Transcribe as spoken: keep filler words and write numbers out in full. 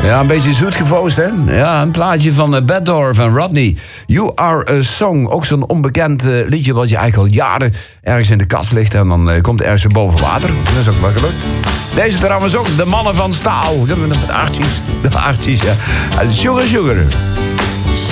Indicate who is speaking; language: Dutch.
Speaker 1: Ja, een beetje zoetgevoost, hè? Ja, een plaatje van uh, Bad Door van Rodney. You Are A Song. Ook zo'n onbekend uh, liedje wat je eigenlijk al jaren ergens in de kast ligt. En dan uh, komt het ergens boven water. Dat is ook wel gelukt. Deze trouwens ook, de mannen van staal. De Archies, de Archies, ja. Sugar Sugar.